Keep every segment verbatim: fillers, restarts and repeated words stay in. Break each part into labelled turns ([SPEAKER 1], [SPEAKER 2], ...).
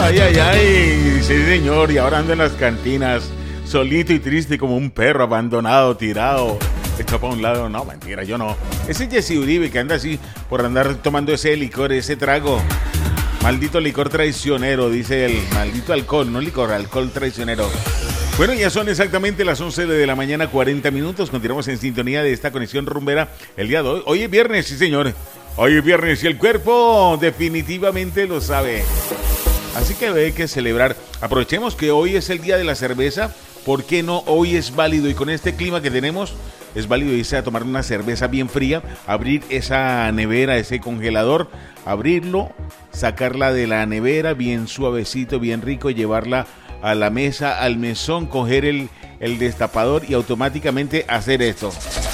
[SPEAKER 1] Ay, ay, ay, sí señor, y ahora ando en las cantinas, solito y triste como un perro abandonado, tirado, hecho para un lado. No, mentira, yo no. Ese es Jesse Uribe que anda así por andar tomando ese licor, ese trago. Maldito licor traicionero, dice él. Maldito alcohol, no licor, alcohol traicionero. Bueno, ya son exactamente las once de la mañana, cuarenta minutos. Continuamos en sintonía de esta conexión rumbera el día de hoy. Hoy es viernes, sí señor. Hoy es viernes y el cuerpo definitivamente lo sabe. Así que hay que celebrar. Aprovechemos que hoy es el día de la cerveza. ¿Por qué no? Hoy es válido y con este clima que tenemos es válido irse a tomar una cerveza bien fría, abrir esa nevera, ese congelador, abrirlo, sacarla de la nevera bien suavecito, bien rico, llevarla a la mesa, al mesón, coger el, el destapador y automáticamente hacer esto.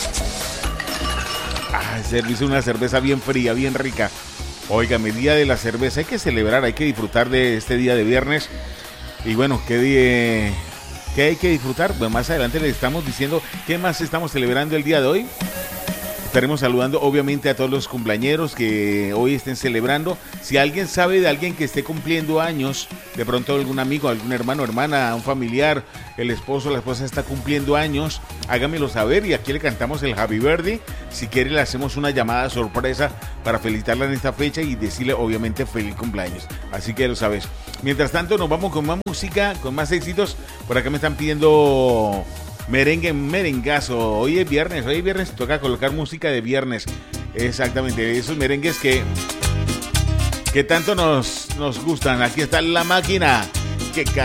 [SPEAKER 1] Ah, servirse una cerveza bien fría, bien rica. Óigame, día de la cerveza, hay que celebrar, hay que disfrutar de este día de viernes. Y bueno, ¿qué, día, ¿qué hay que disfrutar? Pues más adelante les estamos diciendo qué más estamos celebrando el día de hoy. Estaremos saludando obviamente a todos los cumpleañeros que hoy estén celebrando. Si alguien sabe de alguien que esté cumpliendo años, de pronto algún amigo, algún hermano, hermana, un familiar, el esposo, la esposa está cumpliendo años, hágamelo saber y aquí le cantamos el Happy Birthday. Si quiere le hacemos una llamada sorpresa para felicitarla en esta fecha y decirle obviamente feliz cumpleaños. Así que lo sabes. Mientras tanto nos vamos con más música, con más éxitos. Por acá me están pidiendo merengue, merengazo. Hoy es viernes, hoy es viernes, toca colocar música de viernes. Exactamente, esos merengues que que tanto nos, nos gustan. Aquí está la máquina que